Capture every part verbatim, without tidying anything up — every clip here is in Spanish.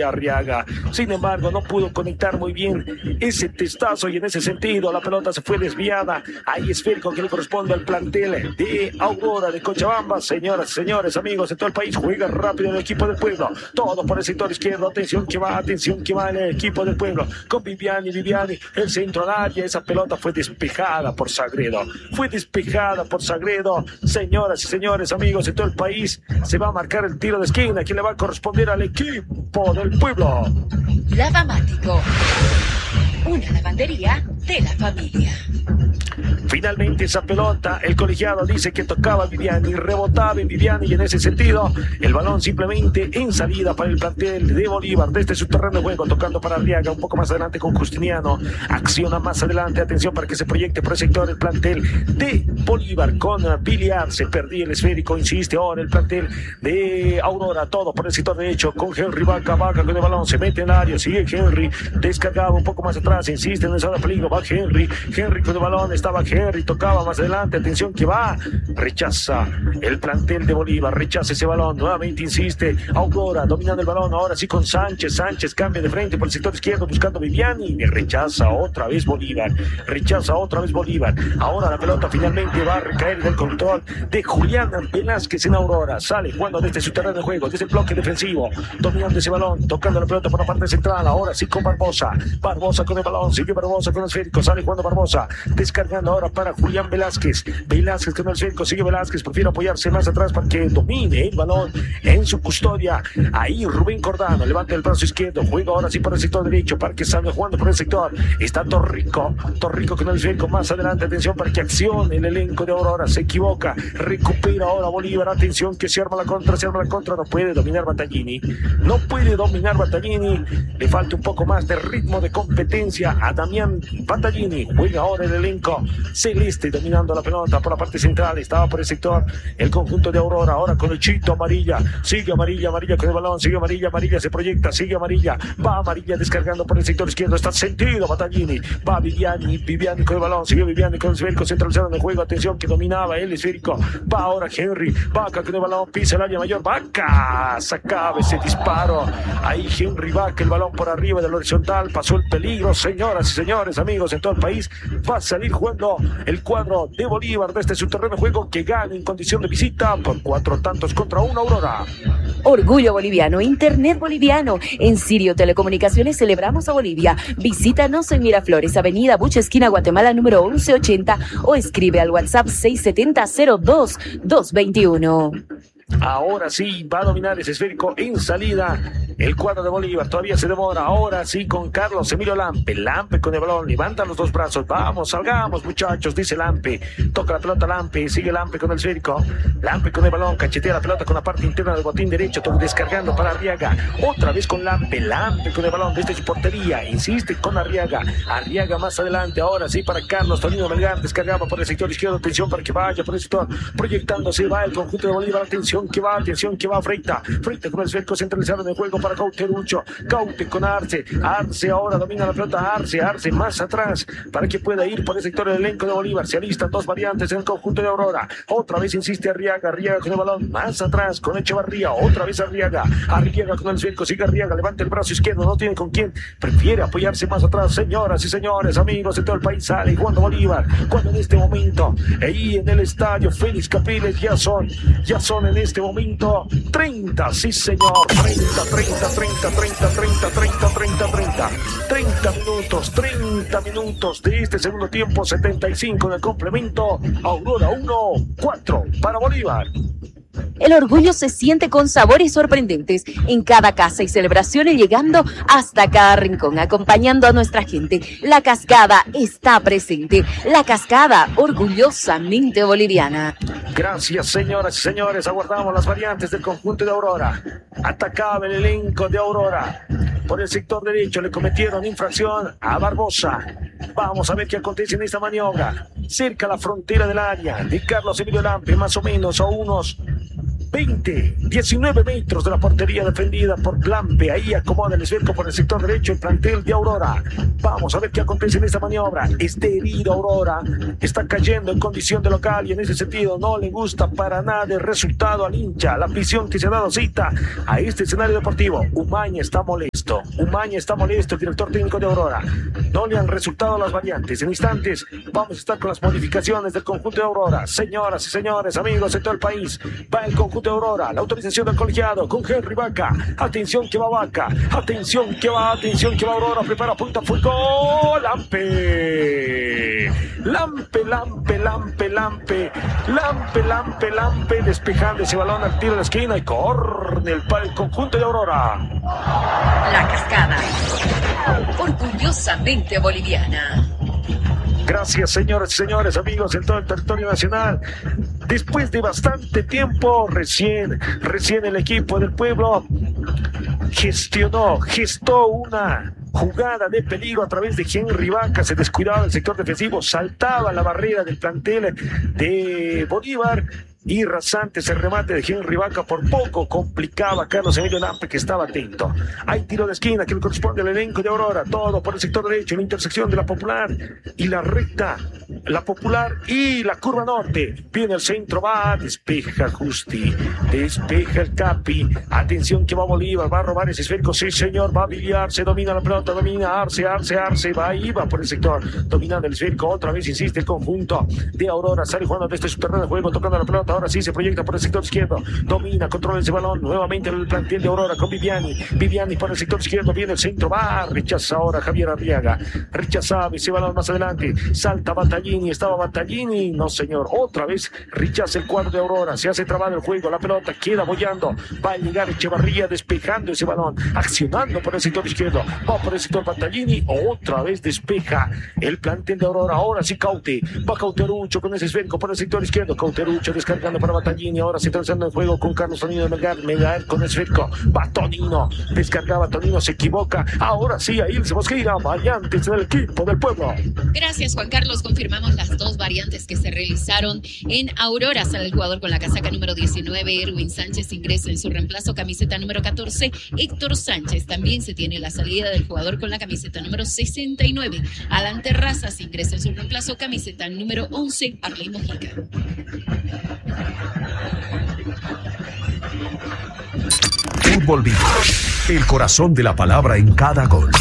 María Arriaga. Sin embargo, no pudo conectar muy bien ese testazo y en ese sentido la pelota se fue desviada. Ahí esférico que le corresponde al plantel de Aurora de Cochabamba. Señoras y señores, amigos de todo el país, juega rápido el equipo del pueblo. Todo por el sector izquierdo. Atención que va, atención que va en el equipo del pueblo. Con Viviani, Viviani, el centro al área. Esa pelota fue despejada por Sagredo. Fue despejada por Sagredo. Señoras y señores, amigos de todo el país, se va a marcar el tiro de esquina que le va a corresponder al equipo del pueblo. Lavamático, una lavandería de la familia. Finalmente esa pelota, el colegiado dice que tocaba Viviani, rebotaba en Viviani y en ese sentido el balón simplemente en salida para el plantel de Bolívar desde su terreno de juego, tocando para Arriaga, un poco más adelante con Justiniano, acciona más adelante, atención para que se proyecte por el sector el plantel de Bolívar con Biliar, se perdía el esférico, insiste ahora el plantel de Aurora, todo por el sector derecho con Henry Vaca, Vaca con el balón, se mete en el área, sigue Henry, descargaba un poco más atrás, insiste en el zona de peligro, va Henry, Henry con el balón, estaba Henry, tocaba más adelante, atención que va, rechaza el plantel de Bolívar, rechaza ese balón, nuevamente insiste Aurora, dominando el balón, ahora sí con Sánchez, Sánchez cambia de frente por el sector izquierdo buscando Viviani, y rechaza otra vez Bolívar, rechaza otra vez Bolívar, ahora la pelota finalmente va a recaer del control de Julián Velázquez en Aurora, sale jugando desde su terreno de juego, desde el bloque defensivo, dominando ese balón, tocando la pelota por la parte central, ahora sí con Barbosa, Barbosa con el balón, sigue Barbosa con el esférico, sale jugando Barbosa, descargando ahora para Julián Velázquez, Velázquez con el esférico, sigue Velázquez, prefiere apoyarse más atrás para que domine el balón en su custodia, ahí Rubén Cordano, levanta el brazo izquierdo, juega ahora sí por el sector derecho, para que salga jugando por el sector, está Torrico, Torrico con el esférico, más adelante, atención para que accione el elenco de Aurora, se equivoca, recupera ahora Bolívar, atención que se arma la contra, se arma la contra, no puede dominar Battaglini, no puede dominar Battaglini, le falta un poco más de ritmo de competencia a Damián Battaglini, juega ahora el elenco celeste dominando la pelota por la parte central, estaba por el sector el conjunto de Aurora, ahora con el Chito Amarilla, sigue Amarilla, Amarilla con el balón, sigue Amarilla, Amarilla se proyecta, sigue Amarilla, va Amarilla descargando por el sector izquierdo, está sentido Battaglini, va Viviani, Viviani con el balón, sigue Viviani con el esférico centralizado en el juego, atención que dominaba el esférico, va ahora Henry, Vaca con el balón, pisa el área mayor, Vaca, sacaba ese disparo, ahí Henry Vaca, el balón por arriba del horizontal, pasó el peligro, señoras y señores, amigos en todo el país, va a salir jugando el cuadro de Bolívar desde su terreno de juego que gana en condición de visita por cuatro tantos contra uno Aurora. Orgullo boliviano, Internet boliviano. En Sirio Telecomunicaciones celebramos a Bolivia. Visítanos en Miraflores, Avenida Bucha, esquina Guatemala, número once ochenta o escribe al WhatsApp seis siete cero cero dos dos dos uno. Ahora sí va a dominar ese esférico en salida el cuadro de Bolívar, todavía se demora, ahora sí con Carlos Emilio Lampe, Lampe con el balón, levanta los dos brazos, vamos, salgamos muchachos, dice Lampe, toca la pelota Lampe, sigue Lampe con el esférico, Lampe con el balón, cachetea la pelota con la parte interna del botín derecho, descargando para Arriaga, otra vez con Lampe, Lampe con el balón desde su portería, insiste con Arriaga, Arriaga más adelante, ahora sí para Carlos Tonino Melgar, descargaba por el sector izquierdo, atención para que vaya por el sector, proyectándose, va el conjunto de Bolívar, atención que va, atención que va Freita, Freita con el esférico centralizado en el juego para Cauterucho, Caute con Arce, Arce ahora domina la pelota, Arce, Arce más atrás para que pueda ir por el sector del elenco de Bolívar, se alistan dos variantes en el conjunto de Aurora, otra vez insiste Arriaga, Arriaga con el balón, más atrás con Echevarría, otra vez Arriaga, Arriaga con el esférico, sigue Arriaga, levanta el brazo izquierdo, no tiene con quién, prefiere apoyarse más atrás, señoras y señores, amigos de todo el país, sale jugando Bolívar, cuando en este momento, ahí en el estadio Félix Capriles, ya son, ya son en este momento treinta, sí señor, treinta, treinta, treinta, treinta, treinta, treinta, treinta, treinta, treinta minutos, treinta minutos de este segundo tiempo, setenta y cinco en el complemento, Aurora uno, cuatro para Bolívar. El orgullo se siente con sabores sorprendentes en cada casa y celebraciones, llegando hasta cada rincón, acompañando a nuestra gente. La Cascada está presente. La Cascada, orgullosamente boliviana. Gracias, señoras y señores. Aguardamos las variantes del conjunto de Aurora. Atacaba el elenco de Aurora. Por el sector derecho le cometieron infracción a Barbosa. Vamos a ver qué acontece en esta maniobra. Cerca a la frontera del área de Carlos Emilio Lampe, más o menos a unos veinte, diecinueve metros de la portería defendida por Lampe. Ahí acomoda el esférico por el sector derecho el plantel de Aurora. Vamos a ver qué acontece en esta maniobra. Está herido Aurora, está cayendo en condición de local y en ese sentido no le gusta para nada el resultado al hincha. La afición que se ha dado cita a este escenario deportivo. Umaña está molesto, Umaña está molesto, el director técnico de Aurora. No le han resultado las variantes. En instantes vamos a estar con las modificaciones del conjunto de Aurora. Señoras y señores, amigos de todo el país, va el conjunto de Aurora, la autorización del colegiado con Henry Vaca. Atención que va Vaca, atención que va, atención que va Aurora, prepara, punta, fuego, Lampe, Lampe, Lampe, Lampe, Lampe, Lampe, Lampe, Lampe, despejando ese balón al tiro de la esquina y córner para el conjunto de Aurora. La Cascada, orgullosamente boliviana. Gracias, señoras y señores, amigos en todo el territorio nacional. Después de bastante tiempo, recién, recién el equipo del pueblo gestionó, gestó una jugada de peligro a través de Henry Vaca. Se descuidaba el sector defensivo, saltaba la barrera del plantel de Bolívar y rasante ese remate de Henry Vaca por poco complicaba a Carlos Emilio Lampe, que estaba atento. Hay tiro de esquina que le corresponde al elenco de Aurora, todo por el sector derecho, la intersección de la Popular y la recta, la Popular y la curva norte. Viene el centro, va, despeja Justi, despeja el Capi, atención que va Bolívar, va a robar ese esférico, sí señor, va a Villar, se domina la pelota, domina Arce, Arce, Arce, va y va por el sector, dominando el esférico, otra vez insiste el conjunto de Aurora, sale jugando desde su terreno de juego, tocando la pelota. Ahora sí se proyecta por el sector izquierdo. Domina, controla ese balón. Nuevamente el plantel de Aurora con Viviani. Viviani por el sector izquierdo. Viene el centro. Va. Rechaza ahora Javier Arriaga. Rechazaba ese balón más adelante. Salta Battaglini. Estaba Battaglini. No, señor. Otra vez rechaza el cuadro de Aurora. Se hace trabado el juego. La pelota queda bollando. Va a llegar Echevarría despejando ese balón. Accionando por el sector izquierdo. Va por el sector Battaglini. Otra vez despeja el plantel de Aurora. Ahora sí Caute. Va Cauterucho con ese esférico por el sector izquierdo. Cauterucho descargando para Battaglini, ahora se transando el juego con Carlos Tonino de Melgar, Melgar con el esférico, va Tonino, descargaba Tonino, se equivoca, ahora sí, ahí se Mosqueira, variantes del equipo del pueblo. Gracias Juan Carlos, confirmamos las dos variantes que se realizaron en Aurora. Sale el jugador con la casaca número diecinueve, Erwin Sánchez, ingresa en su reemplazo, camiseta número catorce, Héctor Sánchez. También se tiene la salida del jugador con la camiseta número sesenta y nueve, Alan Terrazas, ingresa en su reemplazo, camiseta número once, Arley Mojica. Fútbol Vivo, el corazón de la palabra en cada gol.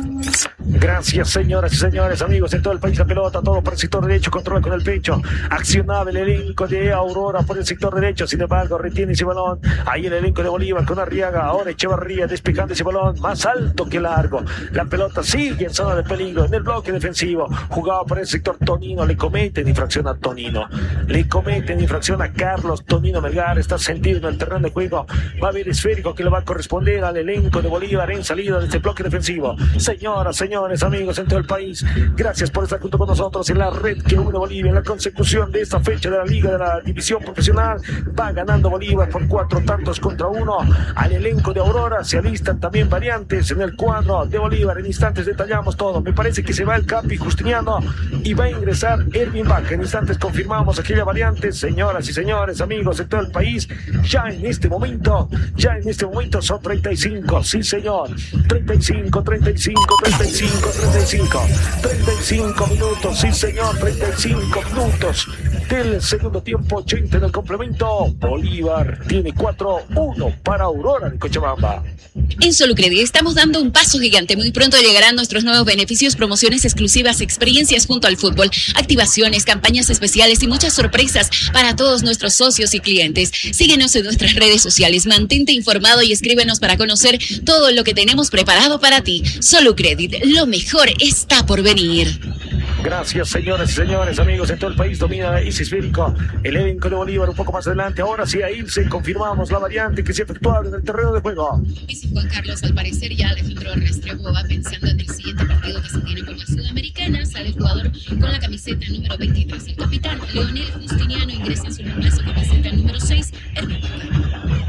Gracias, señoras y señores, amigos en todo el país. La pelota, todo por el sector derecho, controla con el pecho. Accionaba el elenco de Aurora por el sector derecho. Sin embargo, retiene ese balón. Ahí el elenco de Bolívar con Arriaga. Ahora Echevarría despejando ese balón más alto que largo. La pelota sigue en zona de peligro, en el bloque defensivo. Jugaba por el sector Tonino. Le cometen infracción a Tonino. Le cometen infracción a Carlos Tonino Melgar. Está sentido en el terreno de juego. Va a haber esférico que le va a corresponder al elenco de Bolívar en salida de este bloque defensivo. Señoras, señores, amigos en todo el país, gracias por estar junto con nosotros en la red que une Bolivia en la consecución de esta fecha de la Liga de la División Profesional. Va ganando Bolívar por cuatro tantos contra uno al elenco de Aurora. Se alistan también variantes en el cuadro de Bolívar. En instantes detallamos todo. Me parece que se va el Capi Justiniano y va a ingresar Erwin Vaca. En instantes confirmamos aquella variante. Señoras y señores, amigos en todo el país, ya en este momento, ya en este momento son treinta y cinco, sí señor, treinta y cinco, treinta y cinco, treinta y cinco, treinta y cinco, treinta y cinco minutos, sí señor, treinta y cinco minutos del segundo tiempo, ochenta en el complemento. Bolívar tiene cuatro uno para Aurora de Cochabamba. En Solucredit estamos dando un paso gigante. Muy pronto llegarán nuestros nuevos beneficios, promociones exclusivas, experiencias junto al fútbol, activaciones, campañas especiales y muchas sorpresas para todos nuestros socios y clientes. Síguenos en nuestras redes sociales, mantente informado y escríbenos para conocer todo lo que tenemos preparado para ti. Solucredit, lo mejor está por venir. Gracias, señoras y señores, amigos en todo el país. Domina ese esférico el elenco de Bolívar un poco más adelante. Ahora sí, ahí se confirmamos la variante que se efectuaba en el terreno de juego. Dice Juan Carlos, al parecer ya Alejandro Restrepo va pensando en el siguiente partido que se tiene por la Sudamericana. Sale el jugador con la camiseta número veintitrés. El capitán Leonel Justiniano ingresa en su reemplazo, camiseta número seis, Erwin Vaca.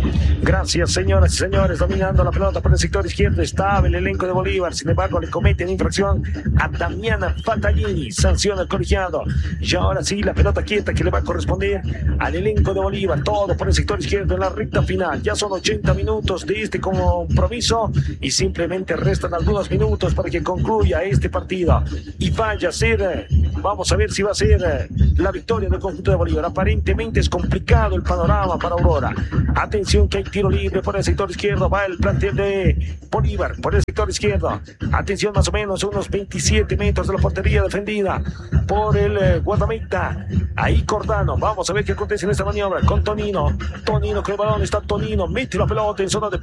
Gracias, señoras y señores, dominando la pelota por el sector izquierdo estaba el elenco de Bolívar. Sin embargo, le cometen infracción a Damiana Fatallini, sanciona el colegiado. Y ahora sí, la pelota quieta que le va a corresponder al elenco de Bolívar. Todo por el sector izquierdo en la recta final. Ya son ochenta minutos de este compromiso y simplemente restan algunos minutos para que concluya este partido. Y vaya a ser, vamos a ver si va a ser la victoria del conjunto de Bolívar. Aparentemente es complicado el panorama para Aurora. Atención que hay tiro libre por el sector izquierdo. Va el plantel de Bolívar por el sector izquierdo. Atención, más o menos unos veintisiete metros de la portería defendida por el eh, guardameta. Ahí Cordano. Vamos a ver qué acontece en esta maniobra con Tonino. Tonino con el balón. Está Tonino. Mete la pelota en zona de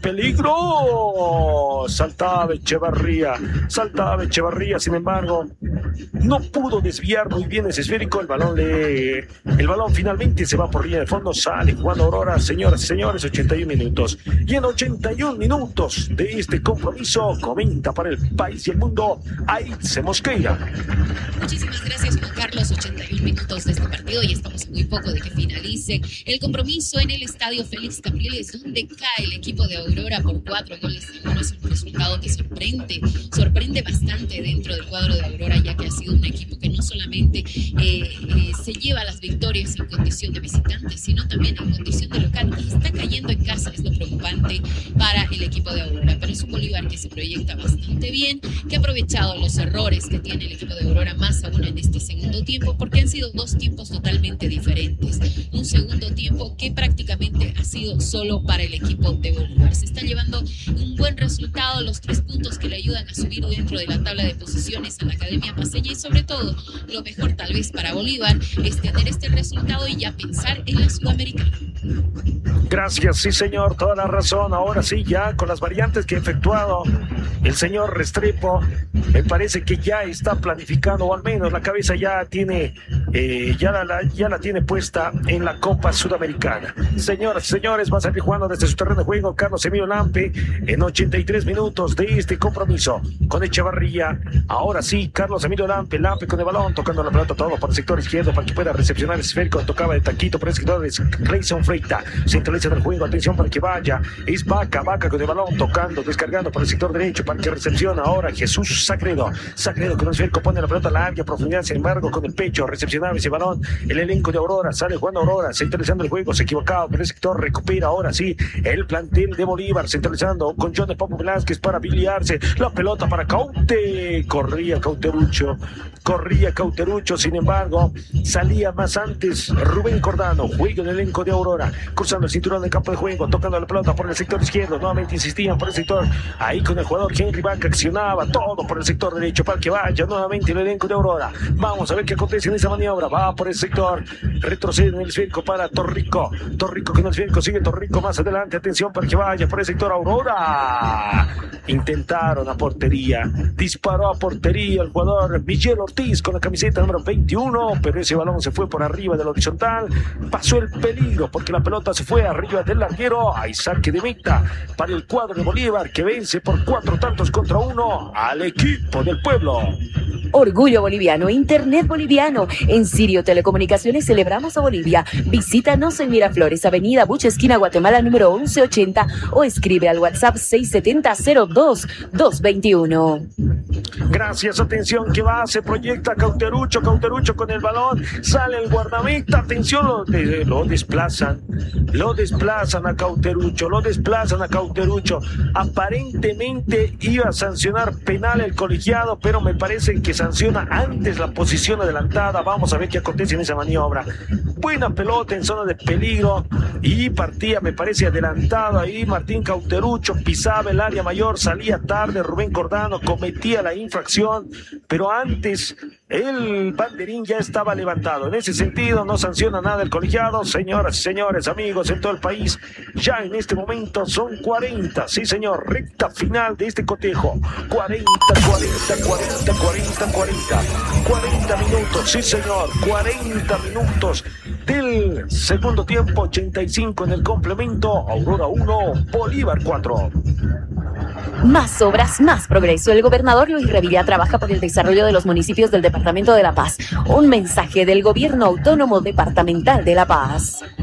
peligro. Saltaba Echevarría. Saltaba Echevarría. Sin embargo, no pudo desviar muy bien ese esférico. El balón le... El balón finalmente se va por línea de fondo. Sale jugando Aurora. Señoras y señores, ochenta y uno minutos. Y en ochenta y uno minutos de este compromiso comenta para el país y el mundo Aitze Mosqueira. Muchísimas gracias, Juan Carlos. ochenta y uno minutos de este partido y estamos muy poco de que finalice el compromiso en el estadio Félix Capriles, donde cae el equipo de Aurora por cuatro goles a uno. Es un resultado que sorprende, sorprende bastante dentro del cuadro de Aurora, ya que ha sido un equipo que no solamente eh, eh, se lleva las victorias en condición de visitante, sino también en condición de local, y está cayendo en casa. Es lo preocupante para el equipo de Aurora, pero es un Bolívar que se proyecta bastante bien, que ha aprovechado los errores que tiene el equipo de Aurora, más aún en este segundo tiempo, porque han sido dos tiempos totalmente diferentes. Un segundo tiempo que prácticamente ha sido solo para el equipo de Bolívar. Se está llevando un buen resultado, los tres puntos que le ayudan a subir dentro de la tabla de posiciones en la Academia Paceña, y sobre todo, lo mejor tal vez para Bolívar es tener este resultado y ya pensar en la Sudamericana. Gracias, sí señor, toda la razón. Ahora sí, ya con las variantes que ha efectuado el señor Restrepo, me parece que ya está planificando, o al menos la cabeza ya tiene, eh, ya, la, ya la tiene puesta en la Copa Sudamericana. Señoras y señores, va a salir jugando desde su terreno de juego Carlos Emilio Lampe en ochenta y tres minutos de este compromiso con Echevarría. Ahora sí, Carlos Emilio Lampe, Lampe con el balón, tocando la pelota todo por el sector izquierdo para que pueda recepcionar el esférico. Tocaba de taquito por el sector de Grayson Freita. Centraliza del juego, atención para que vaya. Es Vaca, Vaca con el balón, tocando, descargando por el sector derecho para que recepciona ahora Jesús Sagredo. Sagredo con el esférico pone la pelota a la amplia profundidad, sin embargo con el pecho recepcionaba ese balón el elenco de Aurora. Sale jugando Aurora, centralizando el juego, se equivocaba por el sector, recupera ahora sí el plantel de Bolívar, centralizando con John de Papo Velázquez para biliarse la pelota para Caute. Corría Cauterucho, corría Cauterucho, sin embargo salía más antes Rubén Cordano. Juega el elenco de Aurora, cruzando el cinturón del campo de juego, tocando la pelota por el sector izquierdo, nuevamente insistían por el sector, ahí con el jugador Henry Vaca, accionaba todo por el sector derecho para que vaya nuevamente el elenco de Aurora. Vamos a ver qué acontece en esa maniobra. Va por el sector, retrocede en el esférico para Torrico, Torrico con el esférico, sigue Torrico más adelante, atención para que vaya por el sector Aurora. Intentaron a portería, disparó a portería el jugador Miguel Ortiz con la camiseta número veintiuno, pero ese balón se fue por arriba del horizontal, pasó el peligro porque la pelota se fue arriba del larguero. Hay saque de meta para el cuadro de Bolívar, que vence por cuatro tantos contra uno al equipo del pueblo. Orgullo boliviano, Internet boliviano. En Sirio Telecomunicaciones celebramos a Bolivia. Visítanos en Miraflores, Avenida Bucha, esquina Guatemala, número once ochenta, o escribe al WhatsApp seis siete cero cero dos dos dos uno. Gracias, atención que va, se proyecta Cauterucho, Cauterucho con el balón, sale el guardameta, atención, lo, de, lo desplazan, lo desplazan a Cauterucho, lo desplazan a Cauterucho. Aparentemente iba a sancionar penal el colegiado, pero me parece que sanciona antes la posición adelantada. Vamos a ver qué acontece en esa maniobra. Buena pelota en zona de peligro y partía, me parece, adelantado ahí Martín Cauterucho, pisaba el área mayor, salía tarde Rubén Cordano, cometía la infracción, pero antes el banderín ya estaba levantado. En ese sentido no sanciona nada el colegiado. Señoras y señores, amigos en todo el país, ya en este momento son cuarenta, sí señor, recta final de este cotejo. cuarenta, cuarenta, cuarenta, cuarenta, cuarenta, cuarenta minutos, sí señor, cuarenta minutos del segundo tiempo. Ochenta y cinco en el complemento. Aurora uno, Bolívar cuatro. Más obras, más progreso. El gobernador Luis Revilla trabaja por el desarrollo de los municipios del Departamento de La Paz. Un mensaje del Gobierno Autónomo Departamental de La Paz.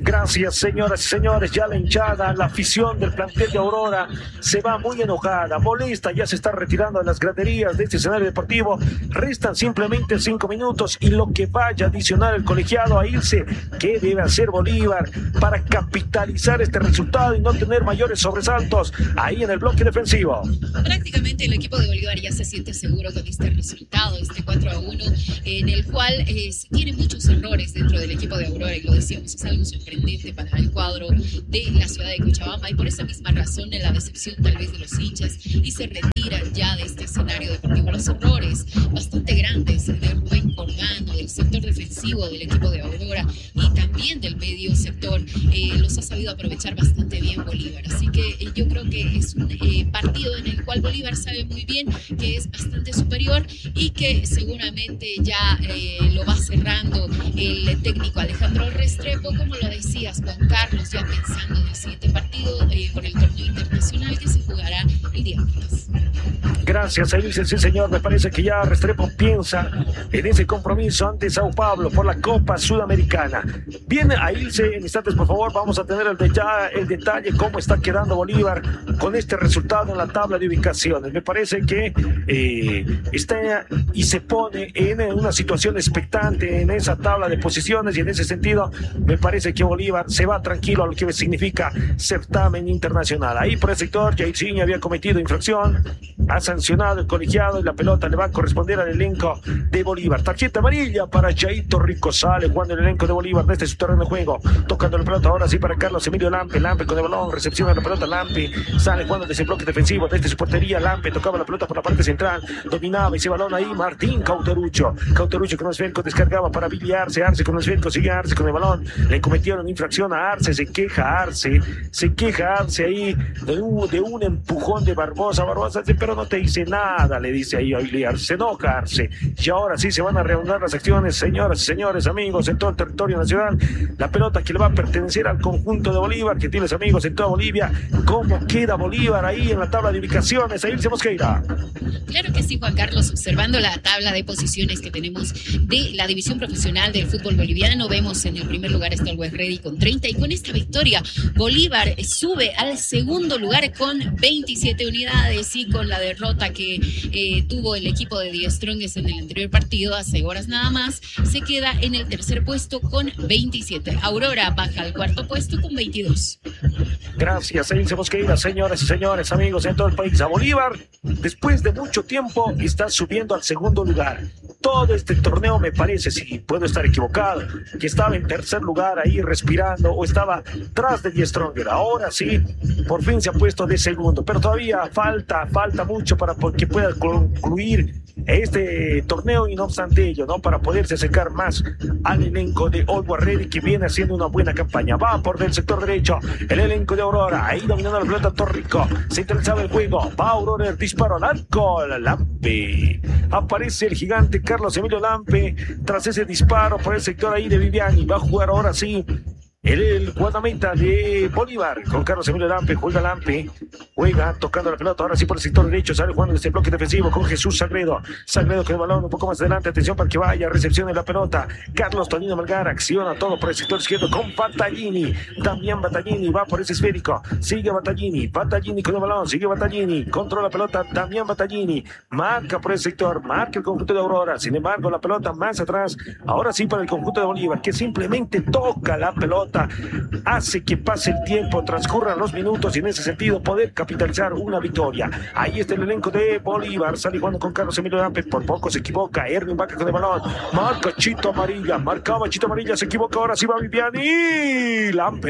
Gracias, señoras y señores. Ya la hinchada, la afición del plantel de Aurora se va muy enojada, molesta, ya se está retirando de las graderías de este escenario deportivo. Restan simplemente cinco minutos y lo que vaya a adicionar el colegiado a irse. ¿Qué debe hacer Bolívar para capitalizar este resultado y no tener mayores sobresaltos ahí en el bloque defensivo? Prácticamente el equipo de Bolívar ya se siente seguro con este resultado, este cuatro a uno, en el cual eh, tiene muchos errores dentro del equipo de Aurora, y lo decíamos, es algo sorprendente para el cuadro de la ciudad de Cochabamba, y por esa misma razón en la decepción tal vez de los hinchas, y se retiran ya de este escenario deportivo. Los errores bastante grandes de Rubén Cordano, del sector defensivo del equipo de Aurora y también del medio sector, eh, los ha sabido aprovechar bastante bien Bolívar. Así que eh, yo creo que es un eh, partido en el cual Bolívar sabe muy bien que es bastante superior y que seguramente ya eh, lo va cerrando el técnico Alejandro Restrepo, como lo decías, Juan Carlos, ya pensando en el siguiente partido eh, por el torneo internacional que se jugará el día martes. Gracias, Ailse, sí señor, me parece que ya Restrepo piensa en ese compromiso ante Sao Paulo por la Copa Sudamericana. Bien, Ailse, en instantes por favor vamos a tener el, de ya, el detalle cómo está quedando Bolívar con este resultado en la tabla de ubicaciones. Me parece que eh, está y se pone en una situación expectante en esa tabla de posiciones, y en ese sentido me parece que Bolívar se va tranquilo a lo que significa certamen internacional. Ahí por el sector Jairzinho había cometido infracción, ha sancionado el colegiado y la pelota le va a corresponder al elenco de Bolívar. Tarjeta amarilla para Jaito Rico, sale jugando el elenco de Bolívar desde su terreno de juego, tocando la pelota ahora sí para Carlos Emilio Lampe. Lampe con el balón, recepción de la pelota, Lampe sale jugando desde el bloque defensivo, desde su portería. Lampe tocaba la pelota por la parte central, dominaba ese balón ahí Martín Cauterucho. Cauterucho con el esférico descargaba para Billy Arce. Arce con el esférico, sigue Arce con el balón, le cometieron infracción a Arce, se queja Arce, se queja Arce ahí de un, de un empujón de Barbosa. Barbosa dice, pero no te dice nada, le dice ahí a Billy Arce, se enoja Arce. Y ahora sí se van a reanudar las acciones, señoras y señores, amigos, en todo el territorio nacional. La pelota que le va a pertenecer al conjunto de Bolívar, que tienes amigos en toda Bolivia. ¿Cómo queda Bolívar ahí en la tabla de ubicaciones? Ahí se Mosqueira. Claro que sí, Juan Carlos, observando la tabla de posiciones que tenemos de la división profesional del fútbol boliviano, vemos en el primer lugar está el West Ready con treinta, y con esta victoria Bolívar sube al segundo lugar con veintisiete unidades, y con la derrota que eh, tuvo el equipo de Die Strongest en el anterior partido, hace horas nada más, se queda en el tercer puesto con veintisiete. Aurora baja al cuarto puesto con veintidós. Gracias, Elise Mosqueira, señoras y señores, amigos en todo el país. A Bolívar, después de mucho tiempo, está subiendo al segundo lugar. Todo este torneo me parece, si puedo estar equivocado, que estaba en tercer lugar ahí respirando, o estaba tras de Die Stronger. Ahora sí, por fin se ha puesto de segundo, pero todavía falta, falta mucho para que pueda concluir este torneo, y no obstante ello, ¿no? Para poderse acercar más al elenco de Always Ready, que viene haciendo una buena campaña. Va por del sector derecho el elenco de Aurora, ahí dominando la pelota Torrico, se interesaba el juego, va Aurora, el disparo al arco, Lampe, aparece el gigante Carlos Emilio Lampe tras ese disparo por el sector ahí de Viviani. Va a jugar ahora sí el, el guardameta de Bolívar con Carlos Emilio Lampe. Juega Lampe, juega tocando la pelota ahora sí por el sector derecho, sale jugando desde el bloque defensivo con Jesús Sagredo. Sagredo con el balón un poco más adelante, atención para que vaya, recepción de la pelota Carlos Tonino Melgar, acciona todo por el sector izquierdo con Battaglini. También Battaglini va por ese esférico, sigue Battaglini, Battaglini con el balón, sigue Battaglini, controla la pelota Damián Battaglini, marca por el sector, marca el conjunto de Aurora. Sin embargo, la pelota más atrás, ahora sí para el conjunto de Bolívar, que simplemente toca la pelota, hace que pase el tiempo, transcurran los minutos, y en ese sentido poder capitalizar una victoria. Ahí está el elenco de Bolívar, sale jugando con Carlos Emilio Lampe, por poco se equivoca Erwin Vaca con el balón, marca Chito Amarilla, marcaba Chito Amarilla, se equivoca, ahora sí va Viviani,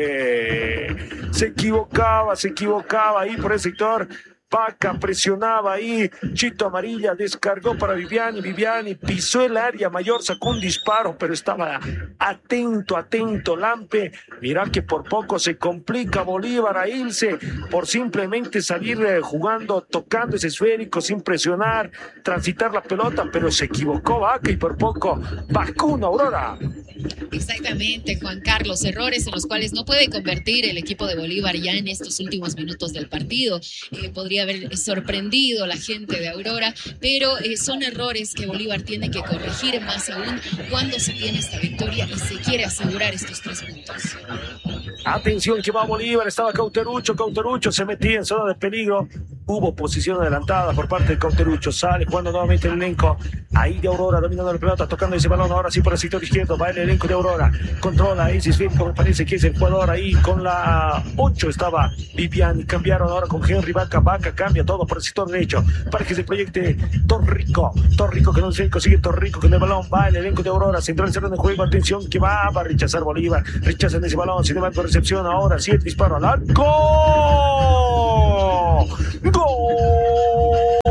Lampe se equivocaba, se equivocaba ahí por el sector. Vaca presionaba ahí, Chito Amarilla descargó para Viviani, Viviani pisó el área mayor, sacó un disparo, pero estaba atento, atento Lampe. Mirá que por poco se complica Bolívar a irse por simplemente salir eh, jugando, tocando ese esférico sin presionar, transitar la pelota, pero se equivocó Vaca y por poco vacuna Aurora. Exactamente, Juan Carlos, errores en los cuales no puede convertir el equipo de Bolívar ya en estos últimos minutos del partido. Eh, podría haber sorprendido a la gente de Aurora, pero eh, son errores que Bolívar tiene que corregir, más aún cuando se tiene esta victoria y se quiere asegurar estos tres puntos. Atención que va Bolívar, estaba Cauterucho, Cauterucho se metía en zona de peligro, hubo posición adelantada por parte de Cauterucho, sale jugando nuevamente el elenco, ahí de Aurora dominando la pelota, tocando ese balón, ahora sí por el sector izquierdo, va el elenco de Aurora, controla Isis Virgo, me parece que es el jugador ahí, con la ocho estaba Viviani, cambiaron ahora con Henry Vaca, Vaca cambia todo por el sector derecho, para que se proyecte Torrico, Torrico que no se consigue Torrico con el balón, va el elenco de Aurora, central cerrado de juego, atención que va, va a rechazar Bolívar, rechazan ese balón, sin embargo recepción ahora, sí el disparo al arco, ¡gol!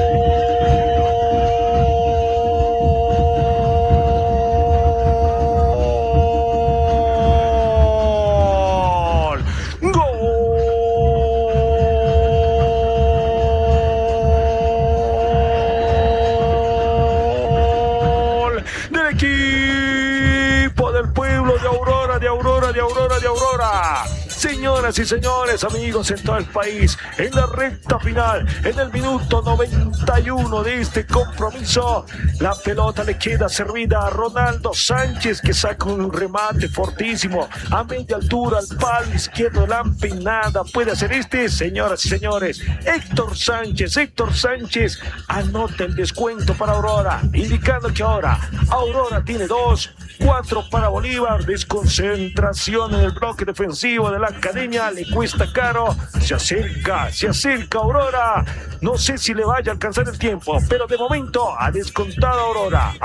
De Aurora, de Aurora, de Aurora. Señoras y señores, amigos en todo el país, en la recta final, en el minuto noventa y uno de este compromiso, la pelota le queda servida a Ronaldo Sánchez, que saca un remate fortísimo a media altura al palo izquierdo de la empinada. Puede hacer este, señoras y señores, Héctor Sánchez, Héctor Sánchez anota el descuento para Aurora, indicando que ahora Aurora tiene dos, cuatro para Bolívar. Desconcentración en el bloque defensivo de la academia, le cuesta caro, se acerca, se acerca Aurora, no sé si le vaya a alcanzar el tiempo, pero de momento ha descontado Aurora,